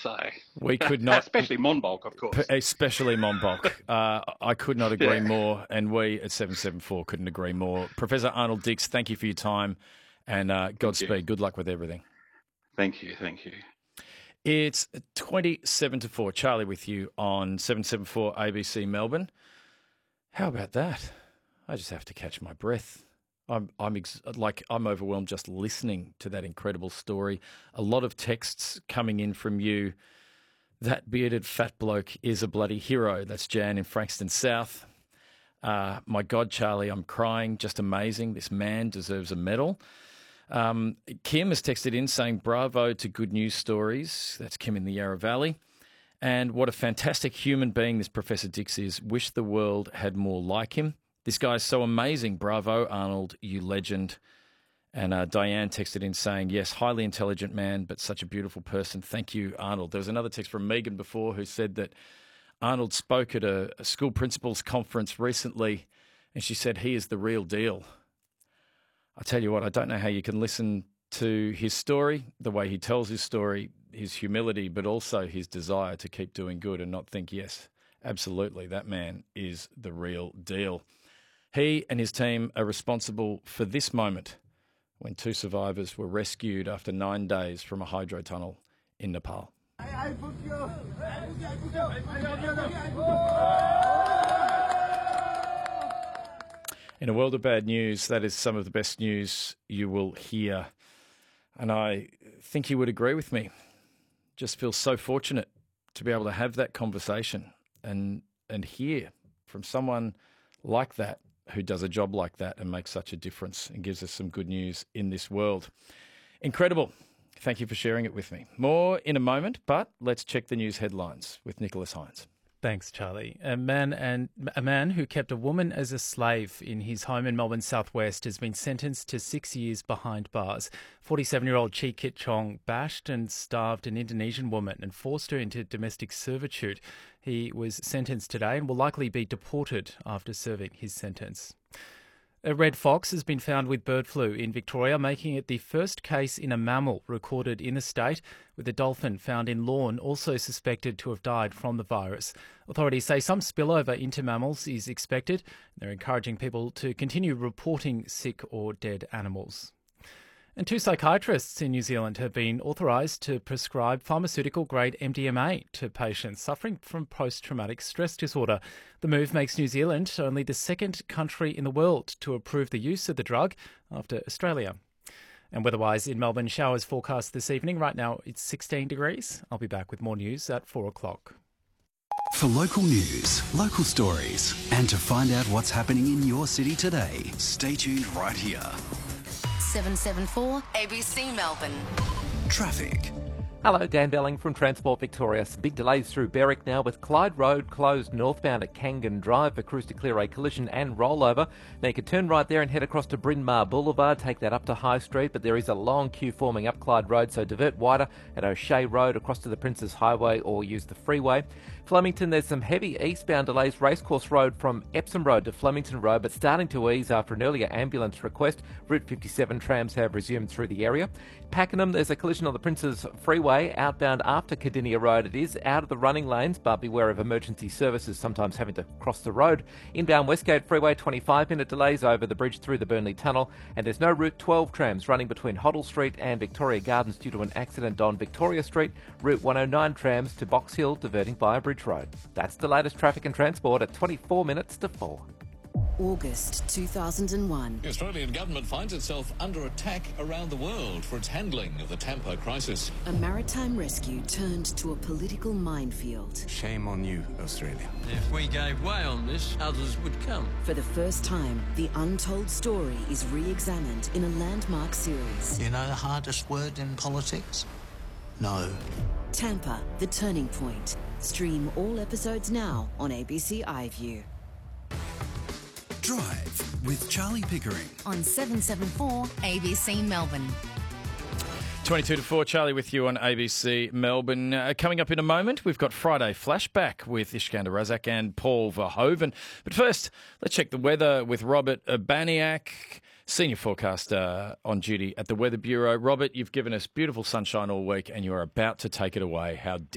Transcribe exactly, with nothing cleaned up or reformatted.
So We could not, especially Monbulk, of course. especially Monbulk. Uh, I could not agree Yeah. more, and we at seven seven four couldn't agree more. Professor Arnold Dix, thank you for your time, and uh, Godspeed. Good luck with everything. Thank you, thank you. It's twenty-seven to four. Charlie with you on seven seven four A B C Melbourne. How about that? I just have to catch my breath. I'm I'm ex- like I'm overwhelmed just listening to that incredible story. A lot of texts coming in from you. That bearded fat bloke is a bloody hero. That's Jan in Frankston South. Uh, my God, Charlie, I'm crying. Just amazing. This man deserves a medal. Um, Kim has texted in saying bravo to Good News Stories. That's Kim in the Yarra Valley. And what a fantastic human being this Professor Dix is. Wish the world had more like him. This guy's so amazing. Bravo, Arnold, you legend. And uh, Diane texted in saying, yes, highly intelligent man, but such a beautiful person. Thank you, Arnold. There was another text from Megan before who said that Arnold spoke at a, a school principals conference recently, and she said he is the real deal. I tell you what, I don't know how you can listen to his story, the way he tells his story, his humility, but also his desire to keep doing good and not think, yes, absolutely, that man is the real deal. He and his team are responsible for this moment when two survivors were rescued after nine days from a hydro tunnel in Nepal. In a world of bad news, that is some of the best news you will hear. And I think you would agree with me. Just feel so fortunate to be able to have that conversation and and hear from someone like that who does a job like that and makes such a difference and gives us some good news in this world. Incredible. Thank you for sharing it with me. More in a moment, but let's check the news headlines with Nicholas Hines. Thanks, Charlie. A man and a man who kept a woman as a slave in his home in Melbourne's southwest has been sentenced to six years behind bars. forty-seven-year-old Chi Kit Chong bashed and starved an Indonesian woman and forced her into domestic servitude. He was sentenced today and will likely be deported after serving his sentence. A red fox has been found with bird flu in Victoria, making it the first case in a mammal recorded in the state, with a dolphin found in Lorne also suspected to have died from the virus. Authorities say some spillover into mammals is expected. They're encouraging people to continue reporting sick or dead animals. And two psychiatrists in New Zealand have been authorised to prescribe pharmaceutical-grade M D M A to patients suffering from post-traumatic stress disorder. The move makes New Zealand only the second country in the world to approve the use of the drug after Australia. And weather-wise in Melbourne, showers forecast this evening. Right now it's sixteen degrees. I'll be back with more news at four o'clock. For local news, local stories, and to find out what's happening in your city today, stay tuned right here. seven seven four A B C Melbourne. Traffic. Hello, Dan Belling from Transport Victoria. Some big delays through Berwick now with Clyde Road closed northbound at Kangan Drive for crews to clear a collision and rollover. Now you can turn right there and head across to Bryn Mawr Boulevard, take that up to High Street, but there is a long queue forming up Clyde Road, so divert wider at O'Shea Road across to the Princes Highway or use the freeway. Flemington, there's some heavy eastbound delays, Racecourse Road from Epsom Road to Flemington Road, but starting to ease after an earlier ambulance request. Route fifty-seven trams have resumed through the area. Pakenham, there's a collision on the Princes Freeway, outbound after Cardinia Road. It is out of the running lanes, but beware of emergency services sometimes having to cross the road. Inbound Westgate Freeway, twenty-five minute delays over the bridge through the Burnley Tunnel, and there's no Route twelve trams running between Hoddle Street and Victoria Gardens due to an accident on Victoria Street. Route one oh nine trams to Box Hill diverting via Bridge Road. That's the latest traffic and transport at twenty-four minutes to four. August two thousand one. The Australian government finds itself under attack around the world for its handling of the Tampa crisis. A maritime rescue turned to a political minefield. Shame on you, Australia. If we gave way on this, others would come. For the first time, the untold story is re-examined in a landmark series. You know the hardest word in politics? No. Tampa, The Turning Point. Stream all episodes now on A B C iView. Drive with Charlie Pickering on seven seven four A B C Melbourne. twenty-two to four, Charlie with you on A B C Melbourne. Uh, coming up in a moment, we've got Friday Flashback with Iskander Razak and Paul Verhoeven. But first, let's check the weather with Robert Urbaniak, senior forecaster on duty at the Weather Bureau. Robert, you've given us beautiful sunshine all week and you're about to take it away. How